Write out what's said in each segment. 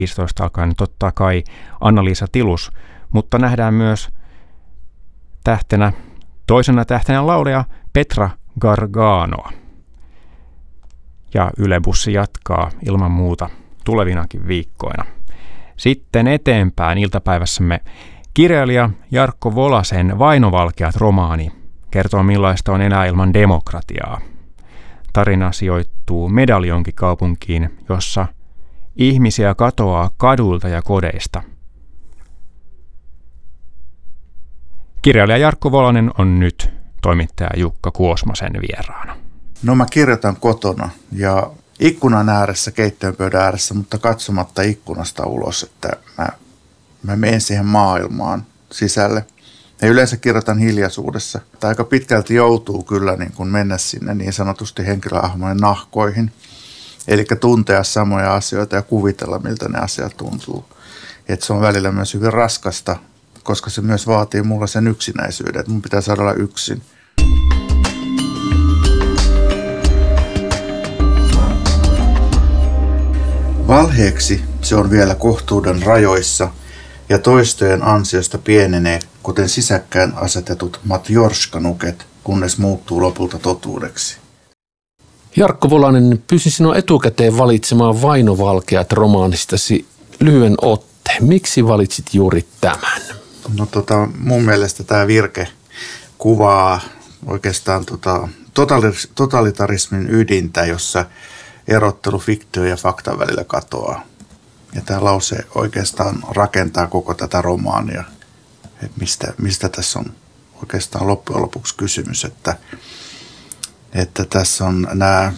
15 alkaen totta kai Anna-Liisa Tilus, mutta nähdään myös toisena tähtenä laulaja Petra Garganoa. Ja Yle Bussi jatkaa ilman muuta tulevinakin viikkoina. Sitten eteenpäin iltapäivässämme kirjailija Jarkko Volasen Vainovalkeat -romaani kertoo millaista on elää ilman demokratiaa. Tarina sijoittuu Medaljonkikaupunkiin, jossa ihmisiä katoaa kaduilta ja kodeista. Kirjailija Jarkko Volanen on nyt toimittaja Jukka Kuosmasen vieraana. No mä kirjoitan kotona ja ikkunan ääressä, keittiönpöydän ääressä, mutta katsomatta ikkunasta ulos, että mä menen siihen maailmaan sisälle. Ja yleensä kirjoitan hiljaisuudessa. Aika pitkälti joutuu kyllä niin kuin mennä sinne niin sanotusti henkilöhahmojen nahkoihin. Eli tuntea samoja asioita ja kuvitella, miltä ne asiat tuntuu. Et se on välillä myös hyvin raskasta, koska se myös vaatii mulla sen yksinäisyyden, että mun pitää saada olla yksin. Valheeksi se on vielä kohtuuden rajoissa ja toistojen ansiosta pienenee, kuten sisäkkään asetetut matjorskanuket, kunnes muuttuu lopulta totuudeksi. Jarkko Volanen, pyysin sinua etukäteen valitsemaan Vainovalkeat -romaanistasi lyhyen otteen. Miksi valitsit juuri tämän? No mun mielestä tämä virke kuvaa oikeastaan totalitarismin ydintä, jossa erottelu fiktion ja faktan välillä katoaa. Ja tämä lause oikeastaan rakentaa koko tätä romaania, mistä tässä on oikeastaan loppujen lopuksi kysymys, että tässä on nämä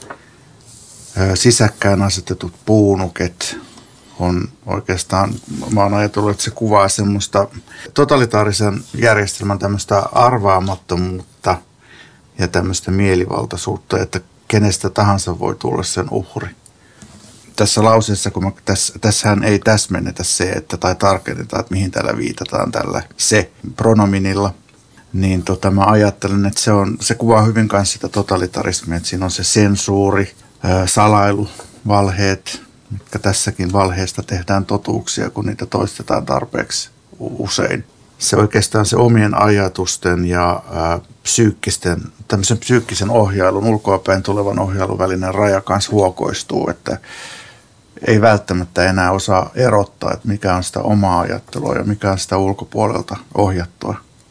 sisäkkään asetetut puunuket on oikeastaan, mä oon ajatellut, että se kuvaa semmoista totalitaarisen järjestelmän tämmöistä arvaamattomuutta ja tämmöistä mielivaltaisuutta, että kenestä tahansa voi tulla sen uhri. Tässä lauseessa, kun tässähän ei täsmennetä se, tai tarkennetaan, että mihin täällä viitataan tällä se pronominilla, niin mä ajattelen, että se kuvaa hyvin myös sitä totalitarismia, että siinä on se sensuuri, salailu, valheet, mitkä tässäkin valheesta tehdään totuuksia, kun niitä toistetaan tarpeeksi usein. Se oikeastaan se omien ajatusten ja tämmöisen psyykkisen ohjailun, ulkoapäin tulevan ohjailun välinen raja kanssa huokoistuu, että ei välttämättä enää osaa erottaa, että mikä on sitä omaa ajattelua ja mikä on sitä ulkopuolelta ohjattua.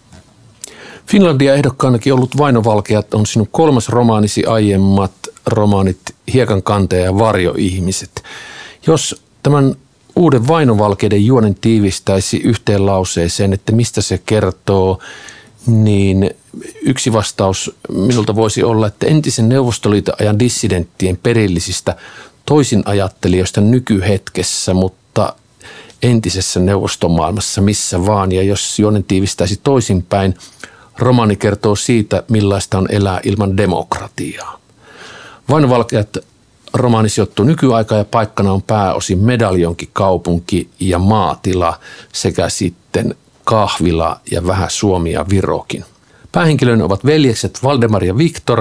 Finlandia-ehdokkaanakin ollut Vainovalkeat on sinun kolmas romaanisi, aiemmat romaanit Hiekankantaja ja Varjoihmiset. Jos tämän uuden Vainovalkeiden juonen tiivistäisi yhteen lauseeseen, että mistä se kertoo, niin yksi vastaus minulta voisi olla, että entisen Neuvostoliiton ajan dissidenttien perillisistä toisinajattelijoista nykyhetkessä, mutta entisessä neuvostomaailmassa missä vaan. Ja jos juonen tiivistäisi toisinpäin, romaani kertoo siitä, millaista on elää ilman demokratiaa. Vainovalkeat romaani sijoittuu nykyaikaan ja paikkana on pääosin Medaljonkikaupunki ja maatila sekä sitten kahvila ja vähän Suomi ja Virokin. Päähenkilöinä ovat veljekset Valdemar ja Viktor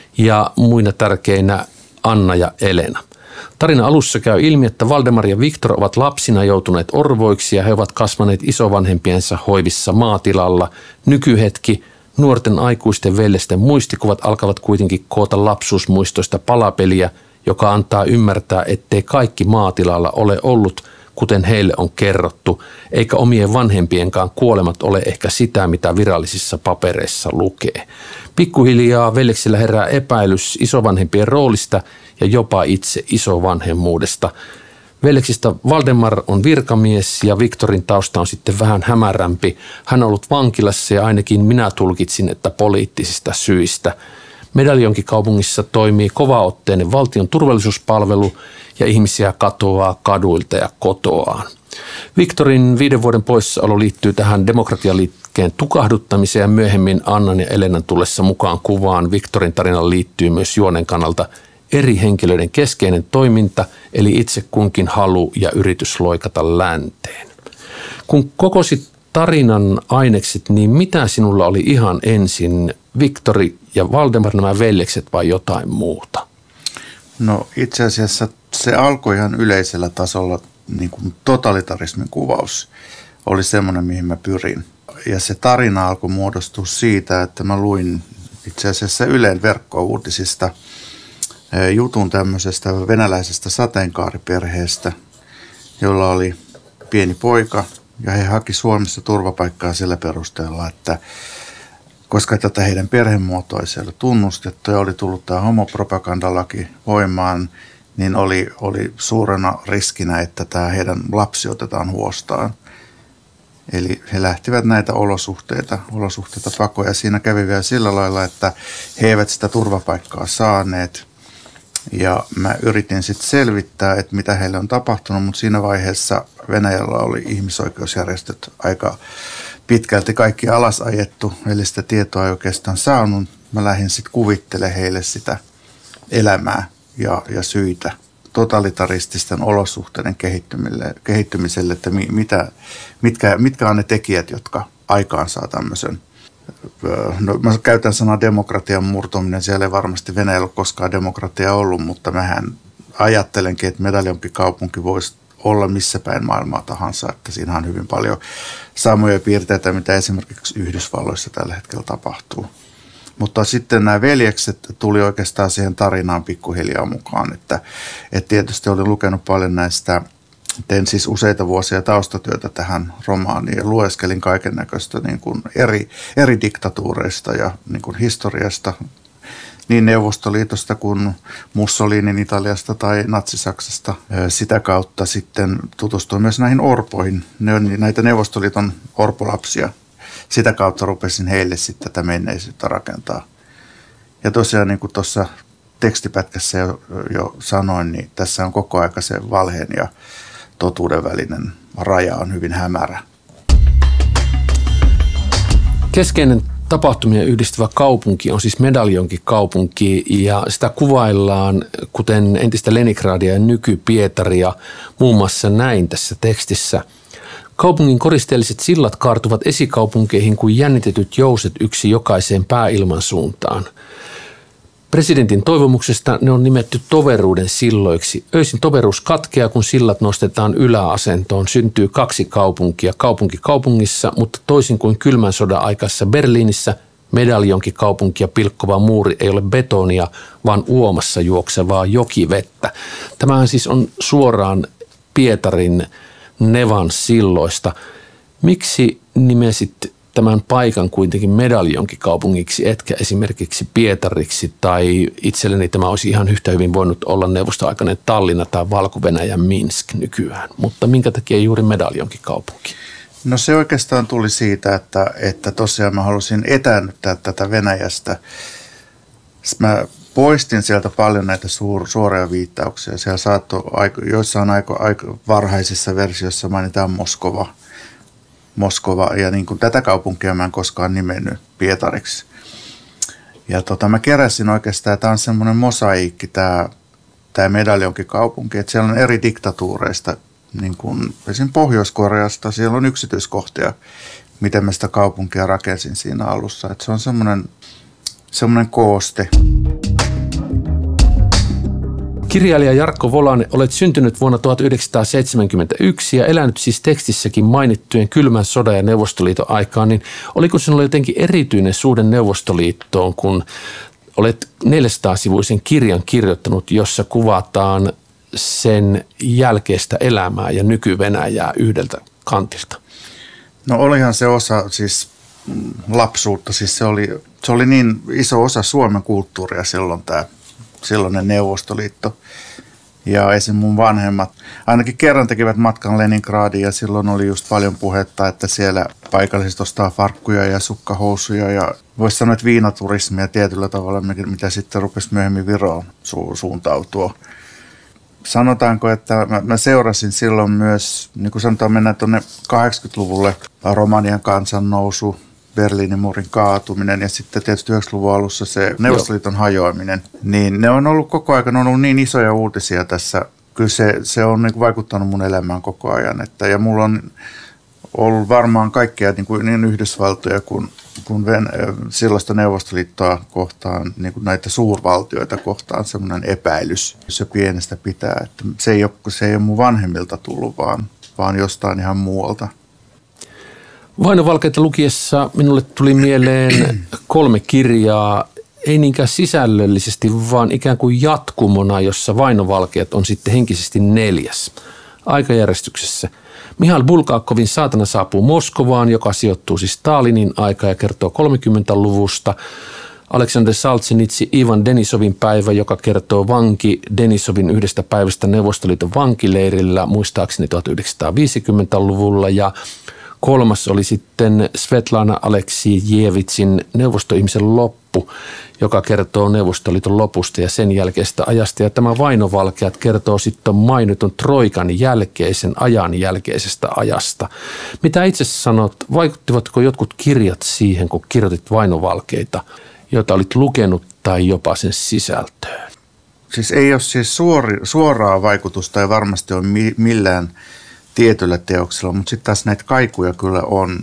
ja muina tärkeinä Anna ja Elena. Tarina alussa käy ilmi, että Valdemar ja Viktor ovat lapsina joutuneet orvoiksi ja he ovat kasvaneet isovanhempiensa hoivissa maatilalla. Nykyhetki, nuorten aikuisten veljesten muistikuvat alkavat kuitenkin koota lapsuusmuistoista palapeliä, joka antaa ymmärtää, ettei kaikki maatilalla ole ollut, kuten heille on kerrottu, eikä omien vanhempienkaan kuolemat ole ehkä sitä, mitä virallisissa papereissa lukee. Pikkuhiljaa veljeksillä herää epäilys isovanhempien roolista ja jopa itse isovanhemmuudesta. Veljeksistä Valdemar on virkamies ja Viktorin tausta on sitten vähän hämärämpi. Hän on ollut vankilassa ja ainakin minä tulkitsin, että poliittisista syistä. Medaljonkikaupungissa toimii kovaotteinen valtion turvallisuuspalvelu ja ihmisiä katoaa kaduilta ja kotoaan. Viktorin 5 vuoden poissaolo liittyy tähän demokratialiikkeen tukahduttamiseen ja myöhemmin Annan ja Elenan tullessa mukaan kuvaan Viktorin tarinan liittyy myös juonen kannalta eri henkilöiden keskeinen toiminta, eli itse kunkin halu ja yritys loikata länteen. Kun kokosit tarinan ainekset, niin mitä sinulla oli ihan ensin, Viktori ja Valdemar, nämä veljekset vai jotain muuta? No itse asiassa se alkoi ihan yleisellä tasolla niin kuin totalitarismin kuvaus oli semmoinen, mihin mä pyrin. Ja se tarina alkoi muodostua siitä, että mä luin itse asiassa Ylen verkkouutisista jutun tämmöisestä venäläisestä sateenkaariperheestä, jolla oli pieni poika, ja he haki Suomessa turvapaikkaa sillä perusteella, että koska tätä heidän perhemuotoa ei siellä tunnustettu ja oli tullut tämä homopropagandalaki voimaan, niin oli suurena riskinä, että tämä heidän lapsi otetaan huostaan. Eli he lähtivät näitä olosuhteita pakoon, ja siinä kävi vielä sillä lailla, että he eivät sitä turvapaikkaa saaneet. Ja mä yritin sitten selvittää, että mitä heille on tapahtunut, mutta siinä vaiheessa Venäjällä oli ihmisoikeusjärjestöt aika pitkälti kaikki alasajettu, eli sitä tietoa ei oikeastaan saanut. Mä lähdin sitten kuvittelemaan heille sitä elämää ja syitä totalitarististen olosuhteiden kehittymiselle, että mitkä on ne tekijät, jotka aikaansaa tämmöisen. No, mä käytän sanaa demokratian murtuminen, siellä ei varmasti Venäjällä ole koskaan demokratia ollut, mutta mähän ajattelenkin, että Medaljonkikaupunki voisi olla missä päin maailmaa tahansa, että siinä on hyvin paljon samoja piirteitä, mitä esimerkiksi Yhdysvalloissa tällä hetkellä tapahtuu. Mutta sitten nämä veljekset tuli oikeastaan siihen tarinaan pikkuhiljaa mukaan, että tietysti olin lukenut paljon näistä, tein siis useita vuosia taustatyötä tähän romaaniin ja lueskelin kaiken näköistä niin kuin eri diktatuureista ja niin kuin historiasta, niin Neuvostoliitosta kuin Mussolinin Italiasta tai Natsi-Saksasta. Sitä kautta sitten tutustuin myös näihin orpoihin, näitä Neuvostoliiton orpolapsia. Sitä kautta rupesin heille sitten tätä menneisyyttä rakentaa. Ja tosiaan niin kuin tuossa tekstipätkässä jo sanoin, niin tässä on koko aika se valheen ja totuuden välinen raja on hyvin hämärä. Keskeinen tapahtumia yhdistävä kaupunki on siis Medaljonkikaupunki, ja sitä kuvaillaan kuten entistä Leningradia ja nyky-Pietaria muun muassa näin tässä tekstissä. Kaupungin koristeelliset sillat kaartuvat esikaupunkeihin kuin jännitetyt jouset yksi jokaiseen pääilman suuntaan. Presidentin toivomuksesta ne on nimetty toveruuden silloiksi. Öisin toveruus katkeaa, kun sillat nostetaan yläasentoon. Syntyy kaksi kaupunkia, kaupunki kaupungissa, mutta toisin kuin kylmän sodan aikaisessa Berliinissä, Medaljonkikaupunkia pilkkova muuri ei ole betonia, vaan uomassa juoksevaa jokivettä. Tämähän siis on suoraan Pietarin Nevan silloista. Miksi nimesit tämän paikan kuitenkin Medaljonkikaupungiksi, etkä esimerkiksi Pietariksi, tai itselleni tämä olisi ihan yhtä hyvin voinut olla neuvostoaikainen Tallinna tai Valko-Venäjän Minsk nykyään. Mutta minkä takia juuri Medaljonkikaupunki? No se oikeastaan tuli siitä, että tosiaan mä halusin etäännyttää tätä Venäjästä. Mä poistin sieltä paljon näitä suoria viittauksia. Siellä saattoi joissain aika varhaisissa versioissa mainitaan Moskova, ja niin kuin tätä kaupunkia mä en koskaan nimennyt Pietariksi. Ja mä keräsin oikeastaan, tämä on semmoinen mosaiikki, tämä Medaljonkikaupunki, että siellä on eri diktatuureista, niin kuin esimerkiksi Pohjois-Koreasta, siellä on yksityiskohtia, miten mä sitä kaupunkia rakensin siinä alussa. Että se on semmoinen kooste. Kirjailija Jarkko Volanen, olet syntynyt vuonna 1971 ja elänyt siis tekstissäkin mainittujen kylmän sodan ja Neuvostoliiton aikaan, niin oliko sinulla jotenkin erityinen suhde Neuvostoliittoon, kun olet 400-sivuisen kirjan kirjoittanut, jossa kuvataan sen jälkeistä elämää ja nyky-Venäjää yhdeltä kantilta? No olihan se osa siis lapsuutta, siis se oli niin iso osa Suomen kulttuuria silloin tämä silloinen Neuvostoliitto. Ja esim. Mun vanhemmat ainakin kerran tekivät matkan Leningradiin, ja silloin oli just paljon puhetta, että siellä paikalliset ostaa farkkuja ja sukkahousuja ja voisi sanoa, että viinaturismia tietyllä tavalla, mitä sitten rupesi myöhemmin Viroon suuntautua. Sanotaanko, että mä seurasin silloin myös, niin kuin sanotaan, mennään tuonne 80-luvulle, Romanian kansannousu, Berliinin muurin kaatuminen ja sitten tietysti 90-luvun alussa se Neuvostoliiton hajoaminen, niin ne on ollut koko ajan, ne on ollut niin isoja uutisia tässä. Kyllä se on niin kuin vaikuttanut mun elämään koko ajan. Ja mulla on ollut varmaan kaikkea niin Yhdysvaltoja kuin kun silloista Neuvostoliittoa kohtaan, niin kuin näitä suurvaltioita kohtaan semmoinen epäilys, se pienestä pitää, että se ei ole mun vanhemmilta tullut, vaan jostain ihan muualta. Vainovalkeita lukiessa minulle tuli mieleen 3 kirjaa, ei niinkään sisällöllisesti, vaan ikään kuin jatkumona, jossa Vainovalkeat on sitten henkisesti 4. aikajärjestyksessä. Mihail Bulgakovin Saatana saapuu Moskovaan, joka sijoittuu siis Stalinin aikaan ja kertoo 30-luvusta. Aleksander Solzhenitsyn Ivan Denisovin päivä, joka kertoo vanki Denisovin yhdestä päivästä Neuvostoliiton vankileirillä, muistaakseni 1950-luvulla. Ja 3. oli sitten Svetlana Aleksijevitsin Neuvostoihmisen loppu, joka kertoo Neuvostoliiton lopusta ja sen jälkeistä ajasta. Ja tämä Vainovalkeat kertoo sitten mainitun Troikan jälkeisen ajan jälkeisestä ajasta. Mitä itse sanot, vaikuttivatko jotkut kirjat siihen, kun kirjoitit Vainovalkeita, joita olit lukenut tai jopa sen sisältöön? Siis ei ole siis suoraa vaikutusta, ei varmasti ole millään tietyllä teoksella, mutta sitten taas näitä kaikuja kyllä on,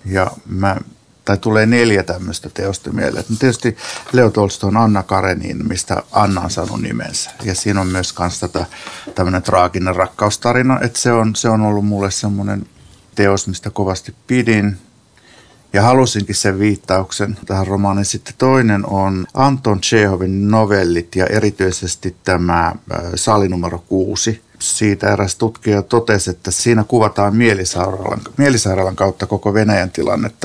tai tulee 4 tämmöistä teosta mieleen. Tietysti Leo Tolstoyn Anna Karenin, mistä Anna on saanut nimensä, ja siinä on myös tämmöinen traaginen rakkaustarina, että se on ollut mulle semmoinen teos, mistä kovasti pidin, ja halusinkin sen viittauksen tähän romaaniin. Sitten toinen on Anton Tšehovin novellit, ja erityisesti tämä Saali numero 6. Siitä eräs tutkija totesi, että siinä kuvataan mielisairaalan kautta koko Venäjän tilannetta.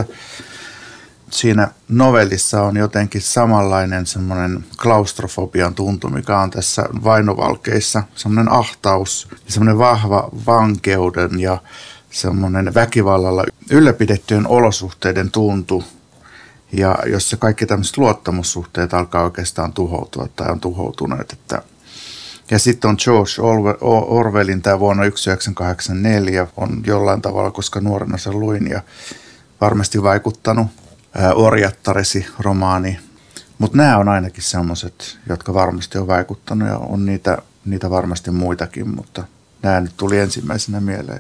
Siinä novellissa on jotenkin samanlainen semmoinen klaustrofobian tuntu, mikä on tässä Vainovalkeissa. Semmoinen ahtaus, semmoinen vahva vankeuden ja semmoinen väkivallalla ylläpidettyjen olosuhteiden tuntu. Ja jos se kaikki tämmöiset luottamussuhteet alkaa oikeastaan tuhoutua tai on tuhoutuneet, ja sitten on George Orwellin tämä vuonna 1984 on jollain tavalla, koska nuorena sen luin ja varmasti vaikuttanut. Orjattaresi romaani. Mutta nämä on ainakin sellaiset, jotka varmasti on vaikuttanut ja on niitä varmasti muitakin, mutta nämä nyt tuli ensimmäisenä mieleen.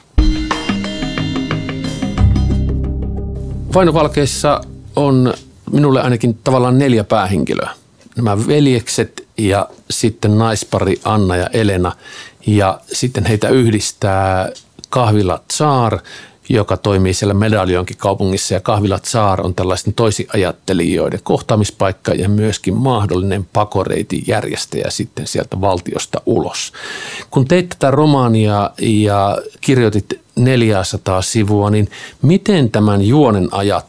Vainovalkeissa on minulle ainakin tavallaan 4 päähenkilöä. Nämä veljekset ja sitten naispari Anna ja Elena ja sitten heitä yhdistää kahvila Tsar, joka toimii siellä Medaljonkin kaupungissa, ja kahvila Tsar on tällaisten toisinajattelijoiden kohtaamispaikka ja myöskin mahdollinen pakoreitin järjestäjä sitten sieltä valtiosta ulos. Kun teit tätä romaania ja kirjoitit 400 sivua, niin miten tämän juonen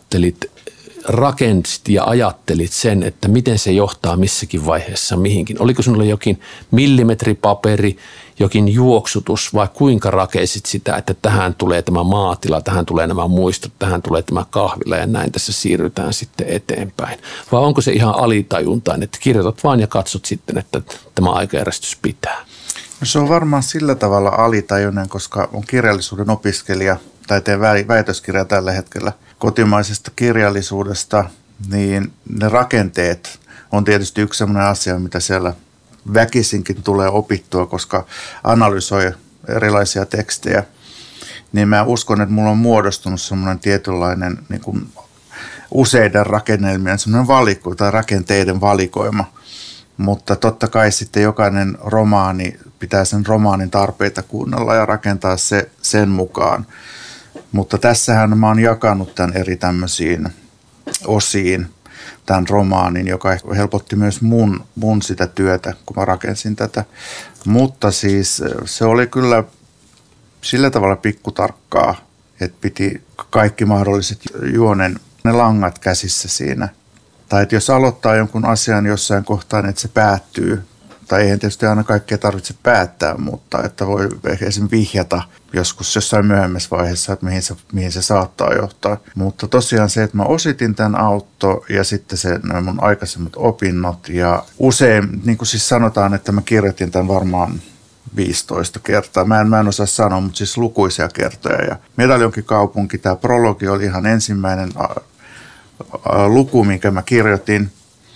rakensit ja ajattelit sen, että miten se johtaa missäkin vaiheessa mihinkin? Oliko sinulla jokin millimetripaperi, jokin juoksutus vai kuinka rakensit sitä, että tähän tulee tämä maatila, tähän tulee nämä muistot, tähän tulee tämä kahvila ja näin tässä siirrytään sitten eteenpäin? Vai onko se ihan alitajuntain, että kirjoitat vaan ja katsot sitten, että tämä aikajärjestys pitää? No se on varmaan sillä tavalla alitajuinen, koska on kirjallisuuden opiskelija tai teen väitöskirja tällä hetkellä kotimaisesta kirjallisuudesta, niin ne rakenteet on tietysti yksi sellainen asia, mitä siellä väkisinkin tulee opittua, koska analysoi erilaisia tekstejä. Niin mä uskon, että mulla on muodostunut semmoinen tietynlainen niin kuin useiden rakennelmien semmoinen valikko tai rakenteiden valikoima. Mutta totta kai sitten jokainen romaani pitää sen romaanin tarpeita kuunnella ja rakentaa se sen mukaan. Mutta tässähän mä oon jakanut tämän eri tämmöisiin osiin, tämän romaanin, joka helpotti myös mun sitä työtä, kun mä rakensin tätä. Mutta siis se oli kyllä sillä tavalla pikkutarkkaa, että piti kaikki mahdolliset juonen ne langat käsissä siinä. Tai että jos aloittaa jonkun asian jossain kohtaan, että se päättyy, tai eihän tietysti aina kaikkea tarvitse päättää, mutta että voi esimerkiksi vihjata joskus jossain myöhemmässä vaiheessa, että mihin se saattaa johtaa. Mutta tosiaan se, että mä ositin tämän auto ja sitten nämä mun aikaisemmat opinnot ja usein, niin kuin siis sanotaan, että mä kirjoitin tämän varmaan 15 kertaa. Mä en osaa sanoa, mutta siis lukuisia kertoja. Ja Medaljonkin kaupunki, tämä prologi oli ihan ensimmäinen luku, minkä mä kirjoitin.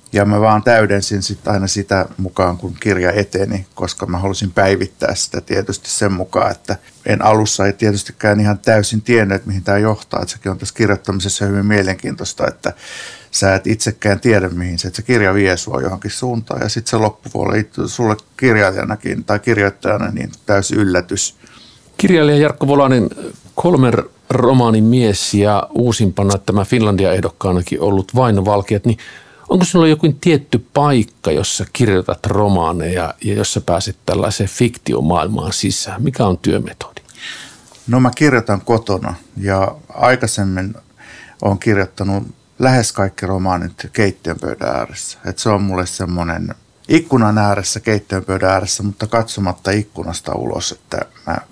Ja mä vaan täydensin sitten aina sitä mukaan, kun kirja eteni, koska mä halusin päivittää sitä tietysti sen mukaan, että en alussa ei tietystikään ihan täysin tiennyt, että mihin tämä johtaa. Että sekin on tässä kirjoittamisessa hyvin mielenkiintoista, että sä et itsekään tiedä mihin se, että se kirja vie sua johonkin suuntaan. Ja sitten se loppupuolella sulle kirjailijanakin tai kirjoittajana niin täysi yllätys. Kirjailija Jarkko Volanen, 3 romaanin mies ja uusimpana tämä Finlandia-ehdokkaanakin ollut Vainovalkeat, niin onko sinulla joku tietty paikka, jossa kirjoitat romaaneja ja jossa pääset tällaiseen fiktiomaailmaan sisään? Mikä on työmetodi? No mä kirjoitan kotona ja aikaisemmin olen kirjoittanut lähes kaikki romaanit keittiönpöydän ääressä. Et se on mulle semmoinen ikkunan ääressä, keittiönpöydän ääressä, mutta katsomatta ikkunasta ulos, että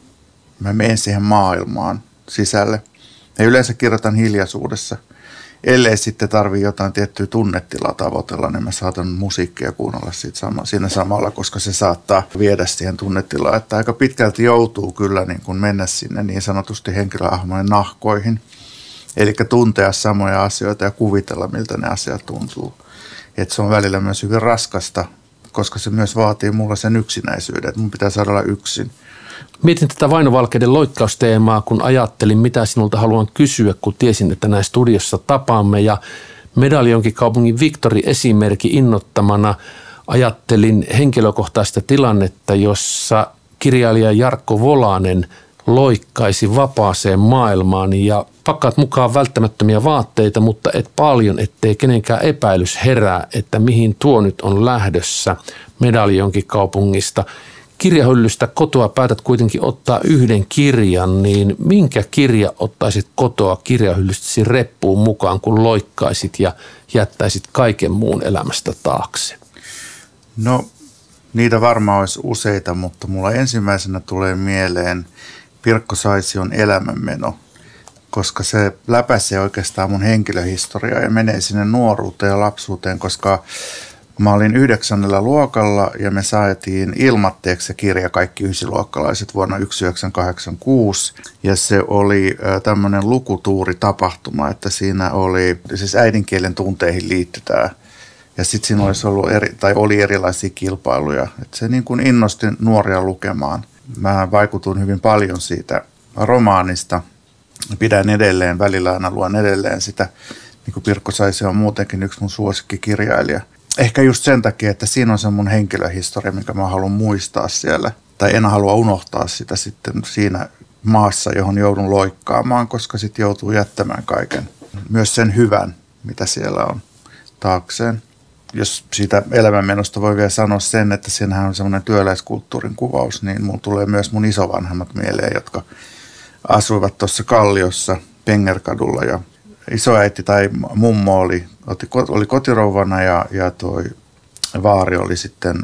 mä menen siihen maailmaan sisälle. Ja yleensä kirjoitan hiljaisuudessa. Ellei sitten tarvitse jotain tiettyä tunnetilaa tavoitella, niin mä saatan musiikkia kuunnella siinä samalla, koska se saattaa viedä siihen tunnetilaan. Että aika pitkälti joutuu kyllä niin kuin mennä sinne niin sanotusti henkilöhahmojen nahkoihin. Eli tuntea samoja asioita ja kuvitella, miltä ne asiat tuntuu. Et se on välillä myös hyvin raskasta, koska se myös vaatii mulla sen yksinäisyyden, että mun pitää saada olla yksin. Mietin tätä Vainovalkeiden loikkausteemaa, kun ajattelin, mitä sinulta haluan kysyä, kun tiesin, että näin studiossa tapaamme. Ja Medaljonki-kaupungin Victory-esimerkki innottamana ajattelin henkilökohtaista tilannetta, jossa kirjailija Jarkko Volanen loikkaisi vapaaseen maailmaan ja pakkaat mukaan välttämättömiä vaatteita, mutta et paljon, ettei kenenkään epäilys herää, että mihin tuo nyt on lähdössä Medaljonki-kaupungista. Kirjahyllystä kotoa päätät kuitenkin ottaa yhden kirjan, niin minkä kirja ottaisit kotoa kirjahyllystäsi reppuun mukaan, kun loikkaisit ja jättäisit kaiken muun elämästä taakse? No, niitä varmaan olisi useita, mutta mulla ensimmäisenä tulee mieleen Pirkko Saision Elämänmeno, koska se läpäisee oikeastaan mun henkilöhistoriaa ja menee sinne nuoruuteen ja lapsuuteen, koska mä olin 9. luokalla ja me saatiin ilmatteeksi se kirja kaikki 9-luokkalaiset vuonna 1986. Ja se oli tämmöinen lukutuuritapahtuma, että siinä oli, siis äidinkielen tunteihin liittyi tämä. Ja sitten siinä olisi ollut oli erilaisia kilpailuja. Että se niin kuin innosti nuoria lukemaan. Mä vaikutuin hyvin paljon siitä romaanista. Pidän edelleen, välillä aina luen edelleen sitä. Niin kuin Pirkko Saisio on muutenkin yksi mun suosikkikirjailija. Ehkä just sen takia, että siinä on se mun henkilöhistoria, minkä mä haluan muistaa siellä. Tai en halua unohtaa sitä sitten siinä maassa, johon joudun loikkaamaan, koska sitten joutuu jättämään kaiken. Myös sen hyvän, mitä siellä on taakseen. Jos siitä elämänmenosta voi vielä sanoa sen, että siinähän on semmoinen työläiskulttuurin kuvaus, niin mulla tulee myös mun isovanhemmat mieleen, jotka asuivat tuossa Kalliossa Pengerkadulla ja isoäiti tai mummo oli kotirouvana ja toi vaari oli sitten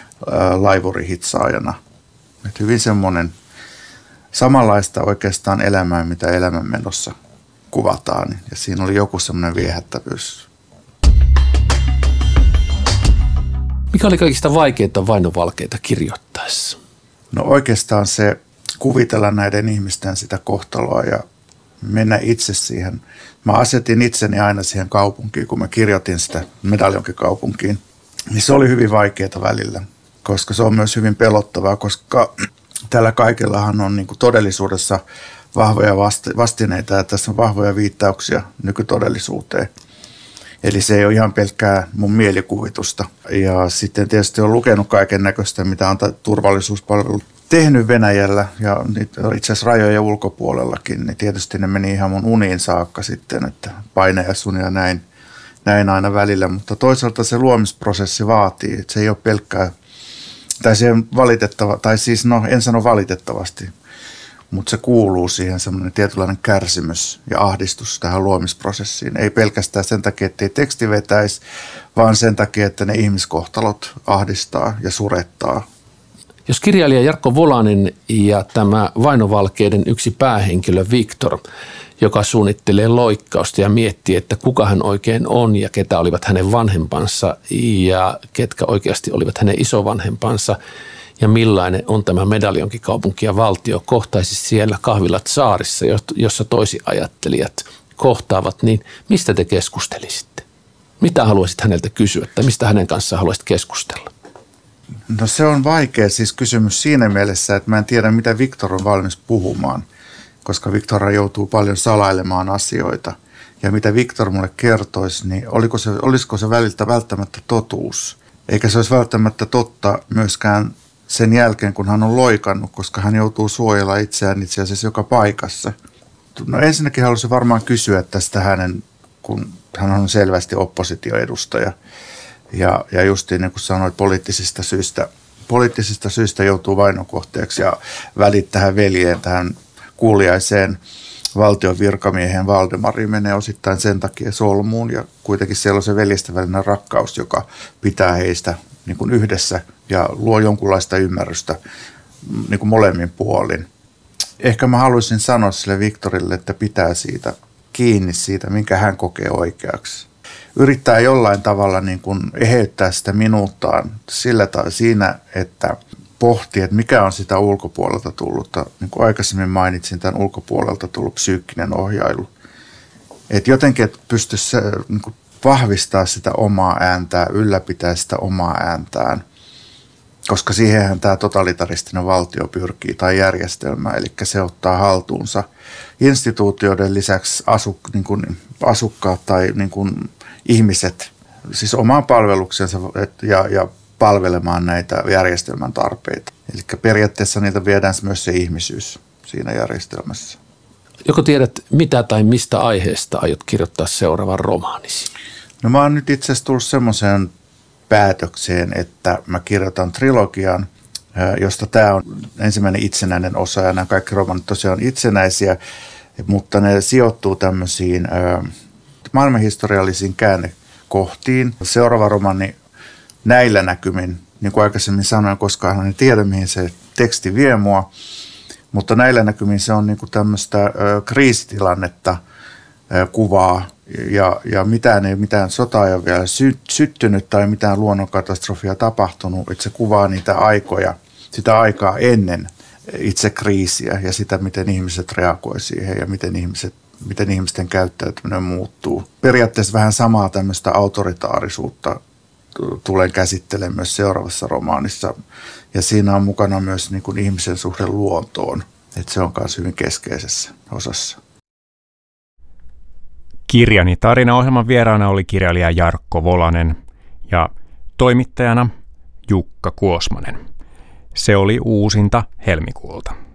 laivurihitsaajana. Et hyvin semmoinen samanlaista oikeastaan elämää, mitä elämänmenossa kuvataan. Ja siinä oli joku semmoinen viehättävyys. Mikä oli kaikista vaikeinta Vainovalkeita kirjoittaessa? No oikeastaan se kuvitella näiden ihmisten sitä kohtaloa ja mennä itse siihen. Mä asetin itseni aina siihen kaupunkiin, kun mä kirjoitin sitä Medaljonki-kaupunkiin. Niin se oli hyvin vaikeaa välillä, koska se on myös hyvin pelottavaa, koska tällä kaikellahan on niin kuin todellisuudessa vahvoja vastineita ja tässä on vahvoja viittauksia nykytodellisuuteen. Eli se ei ole ihan pelkkää mun mielikuvitusta. Ja sitten tietysti on lukenut kaiken näköistä, mitä on turvallisuuspalvelut tehnyt Venäjällä ja itse asiassa rajojen ulkopuolellakin, niin tietysti ne meni ihan mun uniin saakka sitten, että painajaisunia ja näin aina välillä, mutta toisaalta se luomisprosessi vaatii, että se ei ole pelkkää, tai se on valitettava, tai siis no en sano valitettavasti, mutta se kuuluu siihen semmoinen tietynlainen kärsimys ja ahdistus tähän luomisprosessiin. Ei pelkästään sen takia, että ei teksti vetäisi, vaan sen takia, että ne ihmiskohtalot ahdistaa ja surettaa. Jos kirjailija Jarkko Volanen ja tämä Vainovalkeiden yksi päähenkilö Victor, joka suunnittelee loikkausta ja miettii, että kuka hän oikein on ja ketä olivat hänen vanhempansa ja ketkä oikeasti olivat hänen isovanhempansa ja millainen on tämä Medaljonki-kaupunki ja valtio kohtaisi siellä kahvilat Saarissa, jossa toisiajattelijat kohtaavat, niin mistä te keskustelisitte? Mitä haluaisit häneltä kysyä tai mistä hänen kanssaan haluaisit keskustella? No se on vaikea siis kysymys siinä mielessä, että mä en tiedä mitä Viktor on valmis puhumaan, koska Viktor joutuu paljon salailemaan asioita. Ja mitä Viktor mulle kertoisi, niin olisiko se välttämättä totuus? Eikä se olisi välttämättä totta myöskään sen jälkeen, kun hän on loikannut, koska hän joutuu suojella itseään itse asiassa joka paikassa. No ensinnäkin haluaisin varmaan kysyä tästä kun hän on selvästi oppositioedustaja. Ja justiin niin kuin sanoit, poliittisista syistä joutuu vainokohteeksi ja välit tähän veljeen, tähän kuuliaiseen valtion virkamiehen Valdemariin menee osittain sen takia solmuun ja kuitenkin siellä on se veljesten välinen rakkaus, joka pitää heistä niin kuin yhdessä ja luo jonkunlaista ymmärrystä niin kuin molemmin puolin. Ehkä mä haluaisin sanoa sille Viktorille, että pitää siitä kiinni siitä, minkä hän kokee oikeaksi. Yrittää jollain tavalla niin kuin eheyttää sitä minuuttaan sillä tai siinä, että pohtii, että mikä on sitä ulkopuolelta tullutta. Niin kuin aikaisemmin mainitsin, tämän ulkopuolelta tullut psyykkinen ohjailu. Että jotenkin, että pystyisi niin kuin vahvistaa sitä omaa ääntää, ylläpitää sitä omaa ääntään, koska siihenhän tämä totalitaristinen valtio pyrkii tai järjestelmä, eli se ottaa haltuunsa instituutioiden lisäksi asukkaat tai niin kuin ihmiset, siis omaan palveluksensa ja palvelemaan näitä järjestelmän tarpeita. Eli periaatteessa niitä viedään myös se ihmisyys siinä järjestelmässä. Joko tiedät, mitä tai mistä aiheesta aiot kirjoittaa seuraavan romaanisi? No mä oon nyt itse asiassa tullut semmoiseen päätökseen, että mä kirjoitan trilogian, josta tämä on ensimmäinen itsenäinen osa ja nämä kaikki romaanit tosiaan itsenäisiä, mutta ne sijoittuu tämmöisiin maailmanhistoriallisiin käännekohtiin. Seuraava romaani näillä näkymin, niin kuin aikaisemmin sanoin, koskaan en tiedä, mihin se teksti vie mua, mutta näillä näkymin se on niin kuin tämmöistä kriisitilannetta kuvaa ja mitään sotaa ei ole vielä syttynyt tai mitään luonnonkatastrofia tapahtunut, että se kuvaa niitä aikoja, sitä aikaa ennen itse kriisiä ja sitä, miten ihmiset reagoi siihen ja miten ihmisten käyttäytyminen muuttuu. Periaatteessa vähän samaa tämmöistä autoritaarisuutta tulen käsittelemään myös seuraavassa romaanissa. Ja siinä on mukana myös niin kuin ihmisen suhde luontoon, että se on myös hyvin keskeisessä osassa. Kirjani tarinaohjelman vieraana oli kirjailija Jarkko Volanen ja toimittajana Jukka Kuosmanen. Se oli uusinta helmikuulta.